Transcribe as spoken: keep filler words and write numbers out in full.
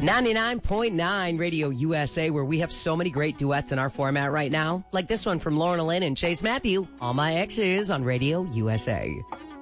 ninety-nine point nine Radio U S A, where we have so many great duets in our format right now. Like this one from Lorna Lynn and Chase Matthew, All My Exes on Radio U S A.